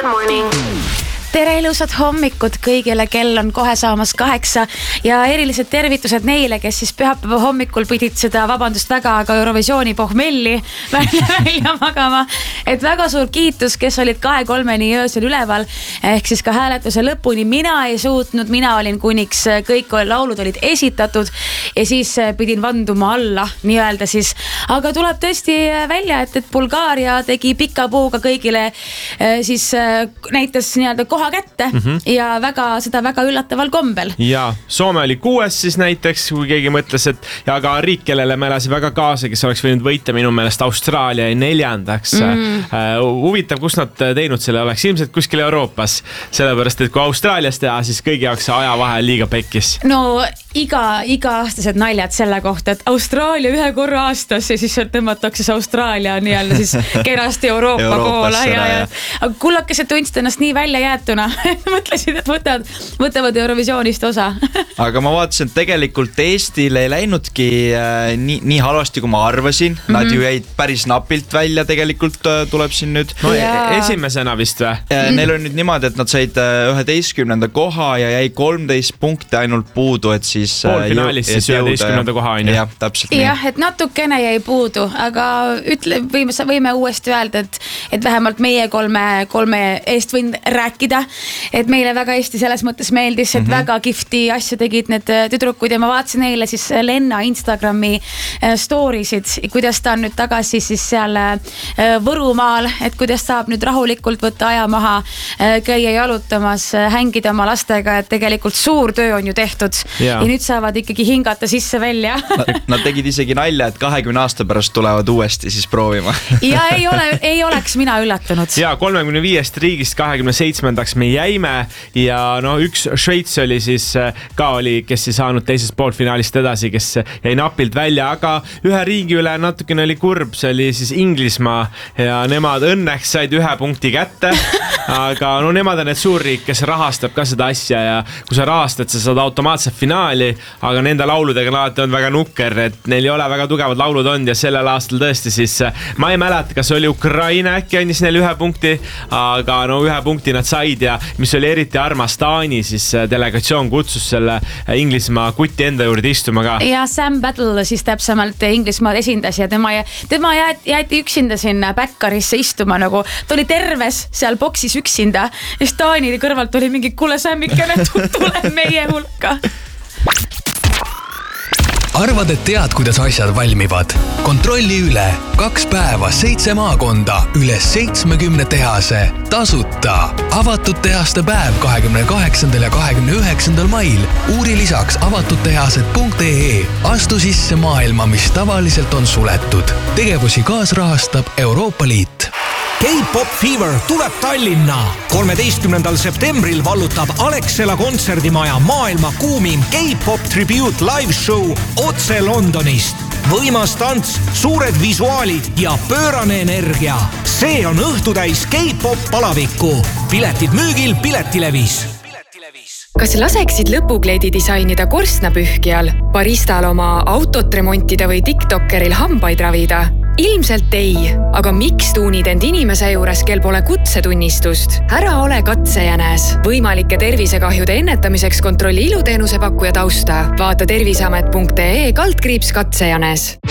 morning. Tere ilusat hommikut kõigile, kell on kohe saamas 8 ja erilised tervitused neile, kes siis pühapäeva hommikul pidid seda, vabandust väga, aga Eurovisiooni pohmelli välja magama. Et väga suur kiitus, kes olid 2-3 öösel üleval, ehk siis ka hääletuse lõpuni. Mina ei suutnud, mina olin kuniks, kõik laulud olid esitatud ja siis pidin vanduma alla, nii öelda siis. Aga tuleb tõesti välja, et Bulgaaria tegi pika puuga kõigile siis näitas nii-öelda koha kätte ja seda väga üllataval kombel. Ja Soome oli 6 siis näiteks, kui keegi mõtles, et ja ka riik, kellele ma elasin väga kaasa, kes oleks võinud võita minu meelest Austraalia 4. Huvitav, kus nad teinud selle oleks, ilmselt kuskil Euroopas, sellepärast, et kui Austraalias teha, siis kõigi jaoks ajavahe liiga pekkis. No iga-aastased naljad selle kohta, et Austraalia 1 korra aastas ja siis tõmmatakse see Austraalia nii-öelda siis kenasti Euroopa poole. Aga kullakesed tundsid ennast nii välja jäetuna. Mõtlesid, et võtavad Eurovisioonist osa. Aga ma vaatasin, et tegelikult Eestil ei läinudki nii halvasti, kui ma arvasin. Nad ju jäid päris napilt välja tegelikult tuleb siin nüüd. No, esimesena vist või? Neil on nüüd niimoodi, et nad said 11. koha ja jäi 13 punkti ainult puudu, et siis poolfinaalis siis 11. koha on ju. Jah, täpselt nii. Jah, et natukene jäi puudu, aga võime uuesti öelda, et vähemalt meie kolme eest võin rääkida, et meile väga hästi selles mõttes meeldis, et väga kihvti asju tegid need tüdrukud ja ma vaatasin neile siis Lenna Instagrami stories'id, kuidas ta on nüüd tagasi siis seal Võrumaal, et kuidas saab nüüd rahulikult võtta aja maha, käia jalutamas, hängida oma lastega, et tegelikult suur töö on ju tehtud ja nüüd saavad ikkagi hingata sisse välja. Nad tegid isegi nalja, et 20 aasta pärast tulevad uuesti siis proovima. Ja ei oleks mina üllatunud. Ja 35 riigist 27. me jäime ja üks Šveits oli siis ka oli, kes ei saanud teisest poolfinaalist edasi, kes jäi napilt välja, aga ühe riigi üle natukene oli kurb, see oli siis Inglismaa ja nemad õnneks said 1 punkti kätte, aga nemad on need suurriik, kes rahastab ka seda asja ja kui sa rahastad, sa saad automaatselt finaali, aga nende lauludega on alati väga nukker, et neil ei ole väga tugevad laulud on ja sellel aastal tõesti siis, ma ei mäleta, kas oli Ukraina äkki andis neil 1 punkti, aga 1 punkti nad said ja mis oli eriti armas, Taani siis delegatsioon kutsus selle Inglismaa kuti enda juurde istuma ka. Ja Sam Battle siis täpsemalt Inglismaad esindas ja tema jäeti üksinda sinna backarisse istuma, nagu ta oli terves seal boksis üksinda ja siis Taani kõrvalt oli mingi kuule Sammikene, tule meie hulka. Arvad, et tead, kuidas asjad valmivad? Kontrolli üle 2 päeva 7 maakonda üle 70 tehase. Tasuta. Avatud tehaste päev 28. ja 29. mail. Uuri lisaks avatuttehased.ee. Astu sisse maailma, mis tavaliselt on suletud. Tegevusi kaasrahastab Euroopa Liit. K-Pop Fever tuleb Tallinna. 13. septembril vallutab Alexela kontserdimaja maailma kuumim K-Pop Tribute live show otse Londonist. Võimas tants, suured visuaalid ja pöörane energia. See on õhtutäis K-Pop palavikku. Piletid müügil Piletilevis. Kas laseksid lõpukleedi disainida korstnapühkijal, baristal oma autot remontida või TikTokeril hambaid ravida? Ilmselt ei, aga miks tuunid end inimese juures, kel pole kutsetunnistust? Ära ole katsejänes. Võimalike tervisekahjude ennetamiseks kontrolli iluteenuse pakkuja tausta. Vaata terviseamet.ee /katsejänes.